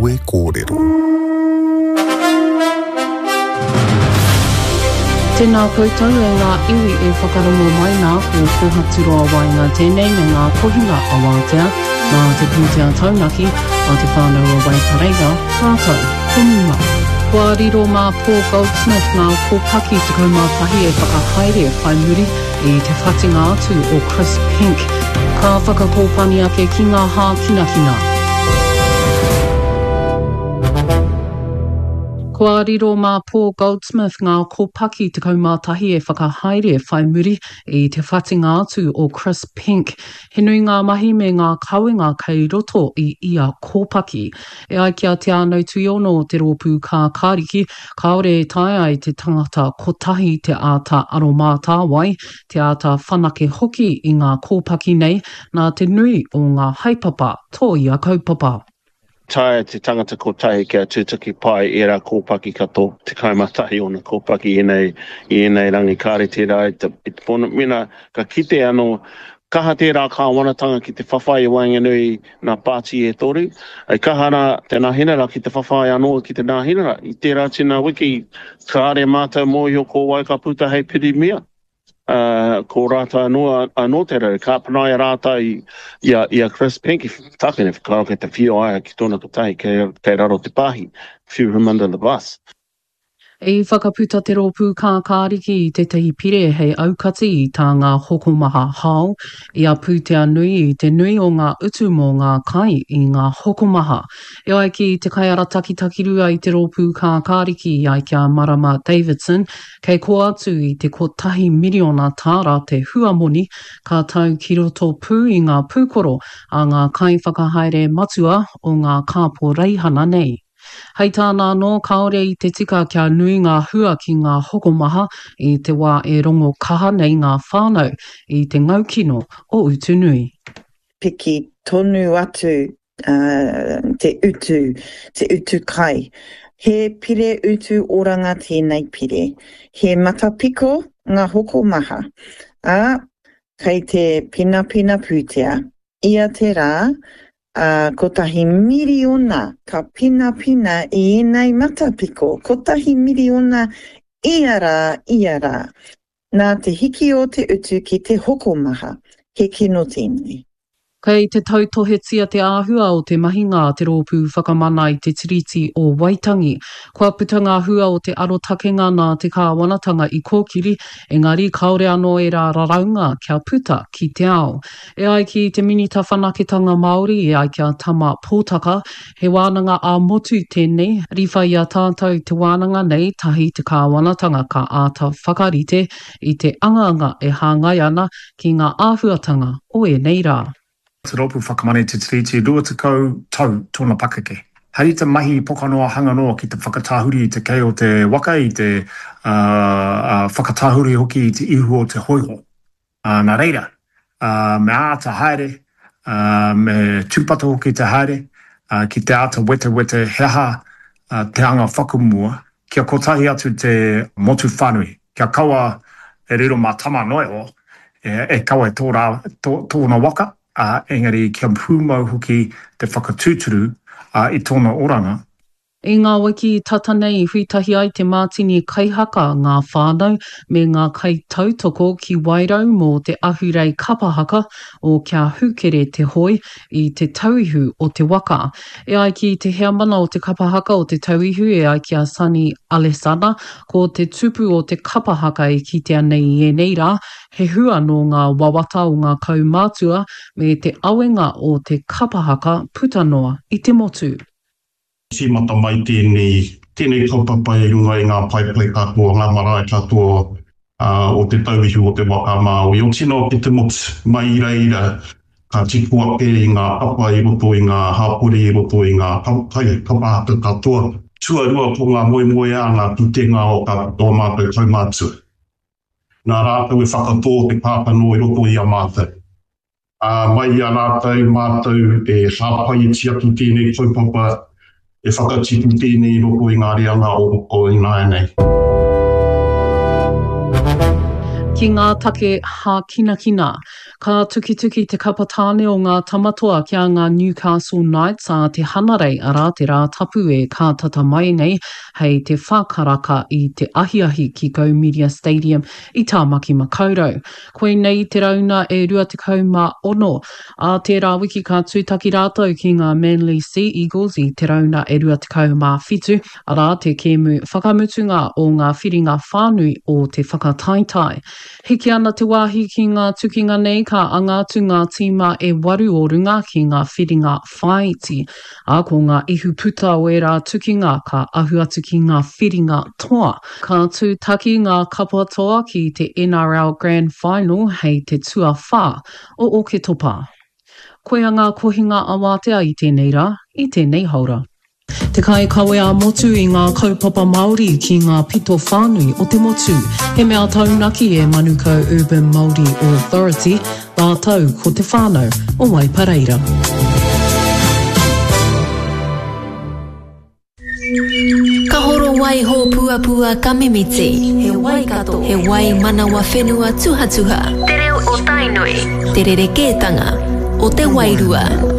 e kōrero. Tēnā koutou e ngā iwi e whakarongo mai nā ko Kohaturoa Wainga tēnei me ngā kohinga Awatea mā te pūtea taunaki a te whānau o Waikareira, rātou, kumima. Kua riro mā Paul Goldsmith ngā kōpaki tukau mātahi e whakahaere whai muri i te whatinga atu o Chris Pink. Ka whakakōpani ake ki ngā hā kinakina. Kua riro mā Paul Goldsmith ngā kōpaki te kaumātahi e whakahaere whai muri i te whatinga atu o Chris Pink. He nui ngā mahi me ngā kauinga kei roto i ia kōpaki. E ai kia te anau tuiono te rōpū ka kāriki, kaore tae ai te tangata kotahi te āta aromāta wai, te āta whanake hoki i ngā kōpaki nei, nā te nui o ngā haipapa tō ia kaupapa. Tae te tangata ko tae kia tūtaki pai e rā kōpaki kato, te kaumatahi o na kōpaki i nei rangi kāre te rai, te pono mina ka kite anō, kaha tērā ka wanatanga ki te whawhai e Wainganui nā pāti e tori, ai kaha rā tēnā hinara ki te whawhai anō ki te nā hinara, i tērā tina wiki, kāre mātou mōhio ko Waikaputa hei piri mea. Ko rāta anō te rau, ka panaia rāta i Chris Pink, tāpene whakaro ke te whio aia ki tōna kotahi, kei raro te pahi, threw him under the bus. E whakaputa te rōpū kā kāriki i te tehi pire hei aukati i tā ngā hokomaha hao, i a pūtea nui i te nui o ngā utu mō ngā kai i ngā hokomaha. E ai ki te kaiara takitakirua i te rōpū kā kāriki i ai kia Marama Davidson, kei ko atu i te kotahi miliona tāra te huamoni ka tau ki roto pū i ngā pūkoro a ngā kai whakahaere matua o ngā kāpō reihana nei. Hei tāna no kaore i te tika kia nui ngā hua ki ngā hokomaha i te wā e rongo kaha nei ngā whānau i te ngaukino o utunui. Piki tonu atu te utu kai. He pire utu oranga tēnei pire. He matapiko ngā hokomaha. Kei te pina pūtea. Ia te rā, kotahi miliona ka pina i enei matapiko. Kotahi miliona iara. Nā te hiki o te utu ki te hokomaha. He kino tēnei. Kei te tautohetia te āhua o te mahinga te rōpū whakamana i te tiriti o Waitangi. Kua puta ngā hua o te arotakenga nā te kāwanatanga i kōkiri, engari kaore anō e rā raraunga kia puta ki te ao. E ai ki te minita whanaketanga Māori e ai kia tama pōtaka, he wānanga a motu tēnei, riwhai a tātou te wānanga nei tahi te kāwanatanga ka āta whakarite i te anganga e hāngai ana ki ngā āhuatanga o e nei rā. Te rōpū whakamane te tiriti rua te kau tau tōna pakake. Hei te mahi pokanoa hanganoa ki te whakatāhuri te kei o te waka i te whakatāhuri hoki i te ihu o te hoiho. Nā reira, me āta haere, me tūpata hoki te haere, ki te āta wete heha te anga whakumua, kia kotahi atu te motu whanui. Kia kaua e riro mā tama noe o, e kaua tōna waka. Engari kia pūmau hoki te whakatūturu i tōna oranga. I ngā wiki tata nei huitahi ai te mātini kaihaka ngā whānau me ngā kai tautoko ki wairau mō te ahurei kapahaka o kia hukere te hoi i te tauihu o te waka. E ai ki te heamana o te kapahaka o te tauihu e ai kia Sani Alesana ko te tupu o te kapahaka e kitea nei e nei rā, he hua no ngā wawata o ngā kaumātua me te awenga o te kapahaka putanoa i te motu. Si mata mai tēnei kaupapa e runga i ngā paipai katoa, ngā marae katoa o te tauihu o te waka Māori. O tino ki te motu mai ira, ka tipu ake i ngā papa i roto i ngā hapori i roto i ngā kaupahaka katoa. Tuarua po ngā moe a ngā putenga o katoa mātou kaumātua. Nā rātou e whakatō te pāpano i roto i a mātou. Mai a rātou mātou e hāpai e tiatu tēnei kaupapa e whakatipu tēnei roko i ngā reanga o i nāia nei. Ki ngā take ha kina kina, ka tuki te kapatāne o ngā tamatoa kia ngā Newcastle Knights a te hanarei ara te rā tapu e ka tata mai nei hei te whākaraka I te ahiahi ki Go Media Stadium I Tāmaki Makaurau. Koe nei te rauna e 26 a tērā wiki ka tūtaki rātou ki ngā Manly Sea Eagles I te rauna e 27 ara te kēmu whakamutunga o ngā whiringa whānui o te whakataitai. Hiki ana te wāhi ki ngā tukinga nei ka angatu ngā tīma e 8 o runga ki ngā whiringa whaiti. A ko ngā ihu puta o e rā tukinga ka ahu atu ki ngā whiringa toa. Ka tūtaki ngā kapatoa ki te NRL Grand Final hei te tua whā o Oke Topa. Koe a ngā kohinga awatea I tēnei rā, I tēnei haura. Te kai kawe a motu I ngā kaupapa Māori ki ngā pito whānui o te motu. He mea taunaki e Manukau Urban Māori Authority, tā tau ko te whānau o Waipareira. Ka horo wai ho puapua kamimiti. He waikato. He wai manawa whenua tuhatuha. Te reo o tainui. Te rerekētanga o te wairua.